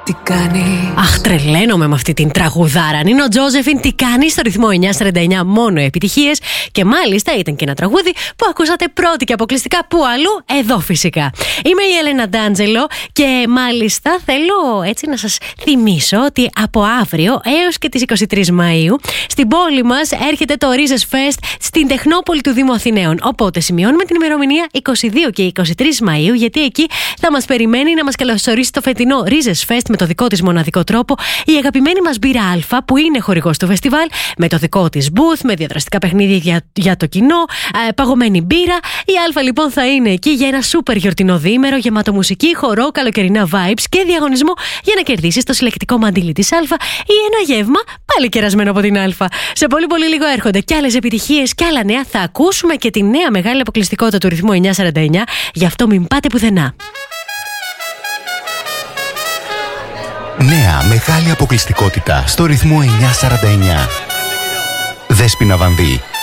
Τι κάνει. Αχ, τρελαίνομαι με αυτή την τραγουδάρα. Νίνο Τζόζεφιν, τι κάνει στο ρυθμό 949, μόνο επιτυχίες. Και μάλιστα ήταν και ένα τραγούδι που ακούσατε πρώτη και αποκλειστικά που αλλού, εδώ φυσικά. Είμαι η Έλενα Ντάντζελο και μάλιστα θέλω έτσι να σας θυμίσω ότι από αύριο έως και τις 23 Μαΐου στην πόλη μας έρχεται το Rizes Fest στην Τεχνόπολη του Δήμου Αθηναίων. Οπότε σημειώνουμε την ημερομηνία 22 και 23 Μαΐου, γιατί εκεί θα μας περιμένει να μας καλωσορίσει το φετινό Rizes Fest με το δικό της μοναδικό τρόπο η αγαπημένη μας μπύρα Α, που είναι χορηγός του φεστιβάλ, με το δικό της booth, με διαδραστικά παιχνίδια για το κοινό, παγωμένη μπύρα. Η Α λοιπόν θα είναι εκεί για ένα σούπερ γιορτινό διήμερο γεμάτο μουσική, χορό, καλοκαιρινά vibes και διαγωνισμό για να κερδίσεις το συλλεκτικό μαντίλι της Α ή ένα γεύμα πάλι κερασμένο από την Α. Σε πολύ πολύ λίγο έρχονται κι άλλες επιτυχίες κι άλλα νέα. Θα ακούσουμε και τη νέα μεγάλη αποκλειστικότητα του ρυθμού 949, γι' αυτό μην πάτε πουθενά. Νέα μεγάλη αποκλειστικότητα στο ρυθμό 949. Δέσποινα Βανδύ,